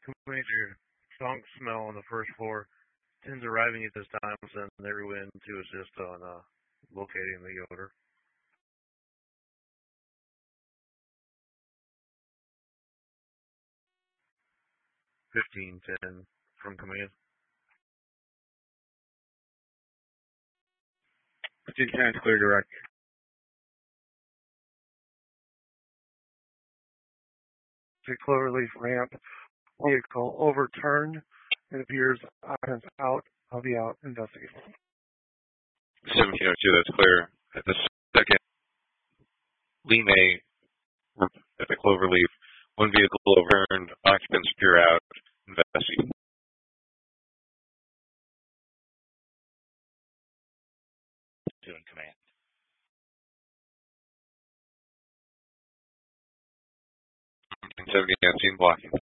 Commander, strong smell on the first floor. Tens arriving at this time, send everyone to assist on locating the odor. 1510 from command. 1510 clear direct. The Cloverleaf ramp vehicle overturned. It appears occupants out. I'll be out investigating. 1702, that's clear. At the second, Lee May at the Cloverleaf. One vehicle overturned. Occupants appear out. Investigate. Doing command. 70 on scene blocking.